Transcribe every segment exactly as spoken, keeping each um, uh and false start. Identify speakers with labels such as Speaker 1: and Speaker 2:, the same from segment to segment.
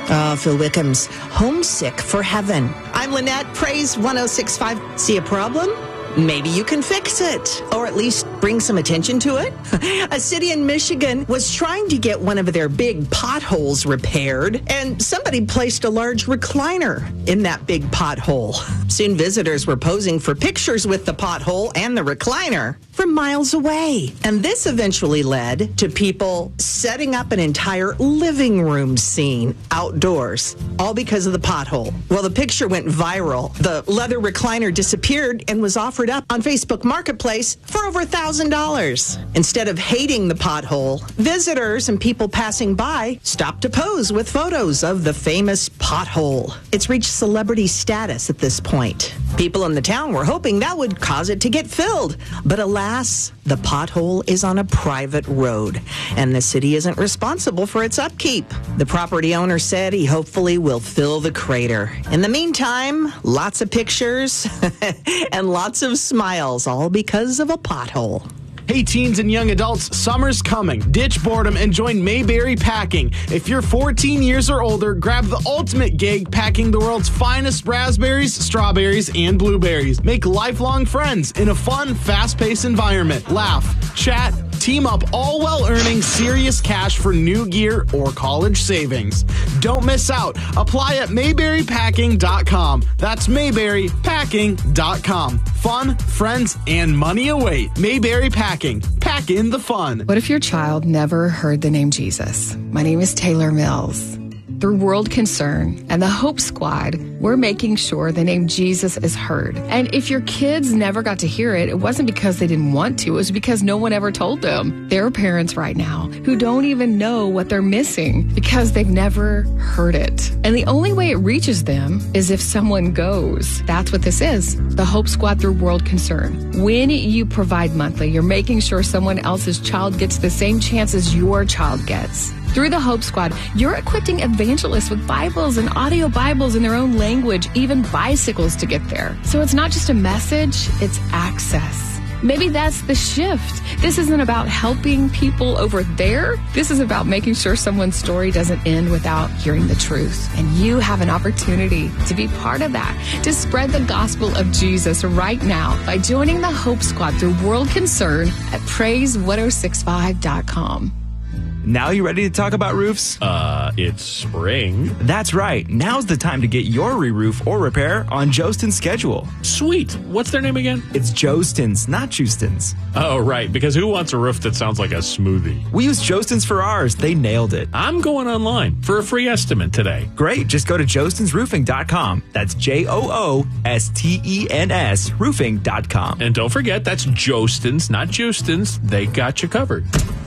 Speaker 1: Uh, Phil Wickham's Homesick for Heaven. I'm Lynette. Praise one oh six point five. See a problem? Maybe you can fix it, or at least bring some attention to it. A city in Michigan was trying to get one of their big potholes repaired, and somebody placed a large recliner in that big pothole. Soon visitors were posing for pictures with the pothole and the recliner from miles away. And this eventually led to people setting up an entire living room scene outdoors, all because of the pothole. Well, the picture went viral. The leather recliner disappeared and was offered up on Facebook Marketplace for over one thousand dollars. Instead of hating the pothole, visitors and people passing by stopped to pose with photos of the famous pothole. It's reached celebrity status at this point. People in the town were hoping that would cause it to get filled. But alas, the pothole is on a private road, and the city isn't responsible for its upkeep. The property owner said he hopefully will fill the crater. In the meantime, lots of pictures and lots of smiles, all because of a pothole.
Speaker 2: Hey teens and young adults, summer's coming. Ditch boredom and join Mayberry Packing. If you're fourteen years or older, grab the ultimate gig packing the world's finest raspberries, strawberries, and blueberries. Make lifelong friends in a fun, fast-paced environment. Laugh, chat, team up, all while earning serious cash for new gear or college savings. Don't miss out. Apply at mayberry packing dot com. That's mayberry packing dot com. Fun, friends, and money await. Mayberry Packing. Pack in the fun.
Speaker 3: What if your child never heard the name Jesus? My name is Taylor Mills. Through World Concern and the Hope Squad, we're making sure the name Jesus is heard. And if your kids never got to hear it, it wasn't because they didn't want to. It was because no one ever told them. There are parents right now who don't even know what they're missing because they've never heard it. And the only way it reaches them is if someone goes. That's what this is. The Hope Squad through World Concern. When you provide monthly, you're making sure someone else's child gets the same chance as your child gets. Through the Hope Squad, you're equipping evangelists with Bibles and audio Bibles in their own language, even bicycles to get there. So it's not just a message, it's access. Maybe that's the shift. This isn't about helping people over there. This is about making sure someone's story doesn't end without hearing the truth. And you have an opportunity to be part of that, to spread the gospel of Jesus right now by joining the Hope Squad through World Concern at praise one oh six five dot com.
Speaker 4: Now you ready to talk about roofs?
Speaker 5: Uh, it's spring.
Speaker 4: That's right. Now's the time to get your re-roof or repair on Jostin's schedule.
Speaker 5: Sweet. What's their name again?
Speaker 4: It's Jostin's, not Justin's.
Speaker 5: Oh, right. Because who wants a roof that sounds like a smoothie?
Speaker 4: We use Jostin's for ours. They nailed it.
Speaker 5: I'm going online for a free estimate today.
Speaker 4: Great. Just go to jostins roofing dot com. That's J O O S T E N S roofing dot com.
Speaker 5: And don't forget, that's Jostin's, not Justin's. They got you covered.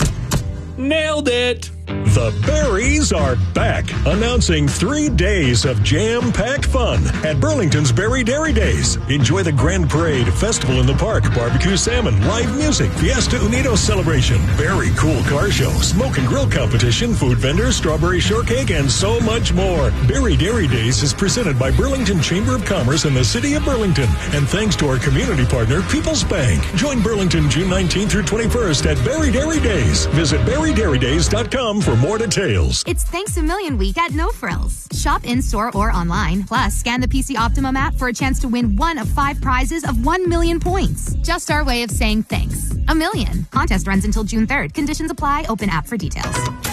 Speaker 5: Nailed it!
Speaker 6: The Berries are back, announcing three days of jam-packed fun at Burlington's Berry Dairy Days. Enjoy the Grand Parade, Festival in the Park, barbecue salmon, live music, Fiesta Unidos celebration, very cool car show, smoke and grill competition, food vendors, strawberry shortcake, and so much more. Berry Dairy Days is presented by Burlington Chamber of Commerce and the City of Burlington, and thanks to our community partner, People's Bank. Join Burlington June nineteenth through twenty-first at Berry Dairy Days. Visit berry dairy days dot com for more details.
Speaker 7: It's Thanks a Million Week at No Frills. Shop in-store or online. Plus, scan the P C Optimum app for a chance to win one of five prizes of one million points. Just our way of saying thanks. A million. Contest runs until June third. Conditions apply. Open app for details.